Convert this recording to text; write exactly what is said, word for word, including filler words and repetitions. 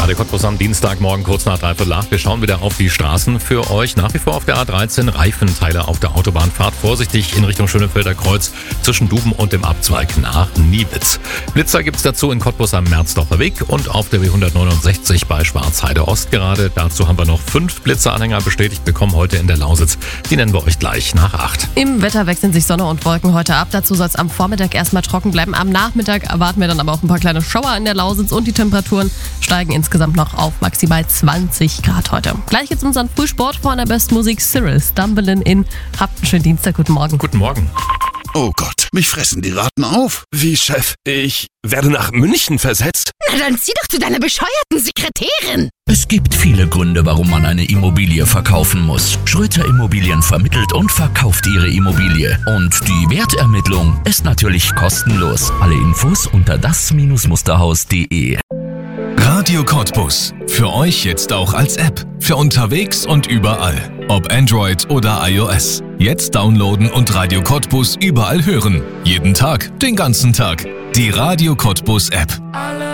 Radio Cottbus am Dienstagmorgen kurz nach dreiviertel acht. Wir schauen wieder auf die Straßen für euch. Nach wie vor auf der A dreizehn Reifenteile auf der Autobahn. Fahrt vorsichtig in Richtung Schönefelder Kreuz zwischen Duben und dem Abzweig nach Niebitz. Blitzer gibt's dazu in Cottbus am Merzdorfer Weg und auf der B hundertneunundsechzig bei Schwarzheide Ost gerade. Dazu haben wir noch fünf Blitzeranhänger bestätigt bekommen heute in der Lausitz. Die nennen wir euch gleich nach acht. Im Wetter wechseln sich Sonne und Wolken heute ab. Dazu soll es am Vormittag erstmal trocken bleiben. Am Nachmittag erwarten wir dann aber auch ein paar kleine Schauer in der Lausitz und die Temperaturen steigen insgesamt noch auf maximal zwanzig Grad heute. Gleich geht's unseren Frühsport vor der Bestmusik Cyril Stumbling in. Habt einen schönen Dienstag, guten Morgen. Guten Morgen. Oh Gott, mich fressen die Ratten auf. Wie, Chef? Ich werde nach München versetzt? Na dann zieh doch zu deiner bescheuerten Sekretärin. Es gibt viele Gründe, warum man eine Immobilie verkaufen muss. Schröter Immobilien vermittelt und verkauft ihre Immobilie. Und die Wertermittlung ist natürlich kostenlos. Alle Infos unter das Musterhaus punkt de. Radio Cottbus. Für euch jetzt auch als App. Für unterwegs und überall. Ob Android oder iOS. Jetzt downloaden und Radio Cottbus überall hören. Jeden Tag, den ganzen Tag. Die Radio Cottbus App.